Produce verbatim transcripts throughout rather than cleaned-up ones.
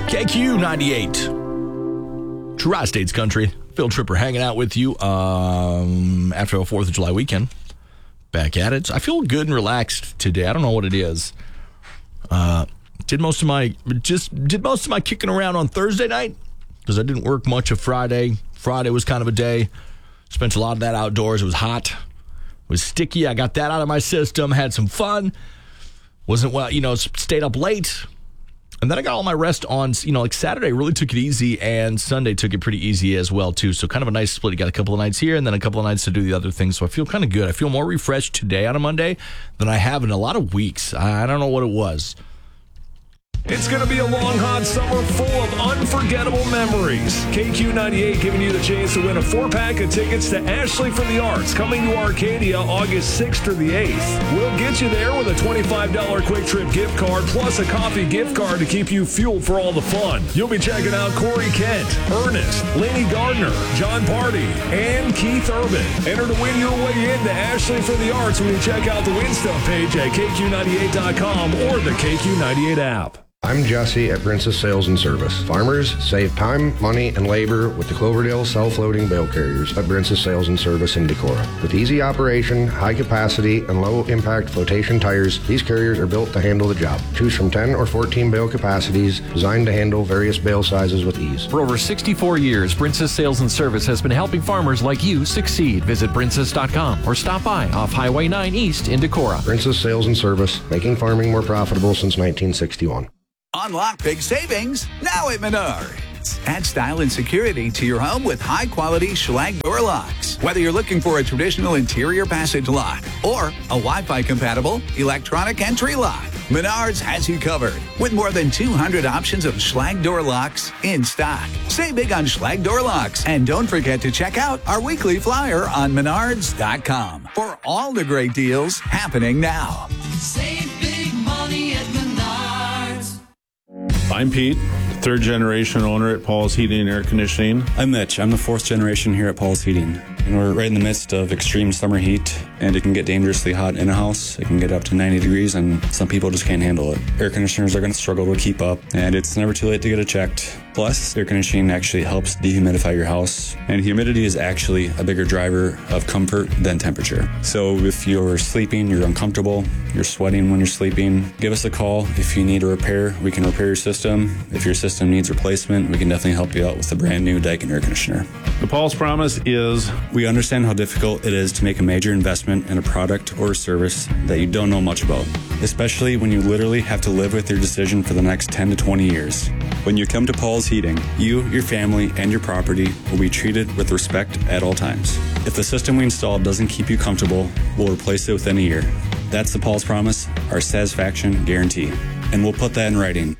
K Q ninety-eight. Tri-States Country. Phil Tripper hanging out with you um, after a fourth of July weekend. Back at it. I feel good and relaxed today. I don't know what it is. Uh, did most of my just did most of my kicking around on Thursday night because I didn't work much of Friday. Friday was kind of a day. Spent a lot of that outdoors. It was hot. It was sticky. I got that out of my system. Had some fun. Wasn't well, you know, stayed up late. And then I got all my rest on, you know, like Saturday really took it easy, and Sunday took it pretty easy as well, too. So kind of a nice split. You got a couple of nights here and then a couple of nights to do the other things. So I feel kind of good. I feel more refreshed today on a Monday than I have in a lot of weeks. I don't know what it was. It's going to be a long, hot summer full of unforgettable memories. K Q ninety-eight giving you the chance to win a four-pack of tickets to Ashley for the Arts, coming to Arcadia August sixth through the eighth. We'll get you there with a twenty-five dollars Quick Trip gift card plus a coffee gift card to keep you fueled for all the fun. You'll be checking out Corey Kent, Ernest, Laney Gardner, John Party, and Keith Urban. Enter to win your way into Ashley for the Arts when you check out the Win Stuff page at K Q ninety-eight dot com or the K Q ninety-eight app. I'm Jesse at Princess Sales and Service. Farmers save time, money, and labor with the Cloverdale self-loading bale carriers at Princess Sales and Service in Decorah. With easy operation, high capacity, and low-impact flotation tires, these carriers are built to handle the job. Choose from ten or fourteen bale capacities designed to handle various bale sizes with ease. For over sixty-four years, Princess Sales and Service has been helping farmers like you succeed. Visit princess dot com or stop by off Highway nine East in Decorah. Princess Sales and Service, making farming more profitable since nineteen sixty-one. Unlock big savings now at Menards. Add style and security to your home with high-quality Schlage door locks. Whether you're looking for a traditional interior passage lock or a Wi-Fi compatible electronic entry lock, Menards has you covered with more than two hundred options of Schlage door locks in stock. Save big on Schlage door locks, and don't forget to check out our weekly flyer on menards dot com for all the great deals happening now. Save big money at Menards. I'm Pete, third generation owner at Paul's Heating and Air Conditioning. I'm Mitch. I'm the fourth generation here at Paul's Heating. And we're right in the midst of extreme summer heat, and it can get dangerously hot in a house. It can get up to ninety degrees, and some people just can't handle it. Air conditioners are going to struggle to keep up, and it's never too late to get it checked. Plus, air conditioning actually helps dehumidify your house, and humidity is actually a bigger driver of comfort than temperature. So if you're sleeping, you're uncomfortable, you're sweating when you're sleeping, give us a call. If you need a repair, we can repair your system. If your system needs replacement, we can definitely help you out with a brand new Daikin air conditioner. The Paul's promise is, we understand how difficult it is to make a major investment in a product or a service that you don't know much about, especially when you literally have to live with your decision for the next ten to twenty years. When you come to Paul's Heating, you, your family, and your property will be treated with respect at all times. If the system we installed doesn't keep you comfortable, we'll replace it within a year. That's the Paul's promise, our satisfaction guarantee. And we'll put that in writing.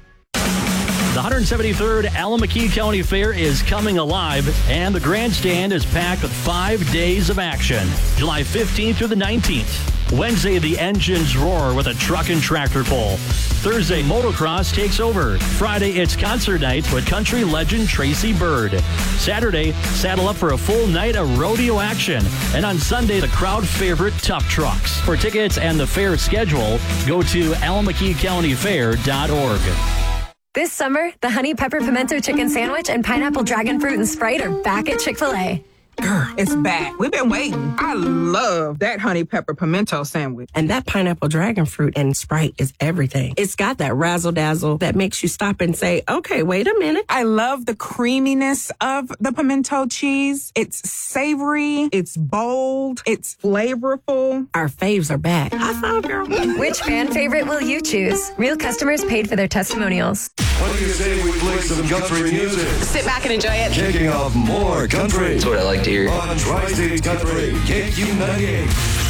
The one hundred seventy-third Alameda County Fair is coming alive, and the grandstand is packed with five days of action. July fifteenth through the nineteenth. Wednesday, the engines roar with a truck and tractor pull. Thursday, motocross takes over. Friday, it's concert night with country legend Tracy Bird. Saturday, saddle up for a full night of rodeo action. And on Sunday, the crowd favorite Tough Trucks. For tickets and the fair schedule, go to alameda county fair dot org. This summer, the Honey Pepper Pimento Chicken Sandwich and Pineapple Dragon Fruit and Sprite are back at Chick-fil-A. Girl, it's back. We've been waiting. I love that honey pepper pimento sandwich. And that pineapple dragon fruit and Sprite is everything. It's got that razzle dazzle that makes you stop and say, okay, wait a minute. I love the creaminess of the pimento cheese. It's savory. It's bold. It's flavorful. Our faves are back. High five, girl. Which fan favorite will you choose? Real customers paid for their testimonials. What do you say we play some country music? Sit back and enjoy it. Kicking off more country. That's what I like to hear. On Tri-States Country, K Q ninety-eight.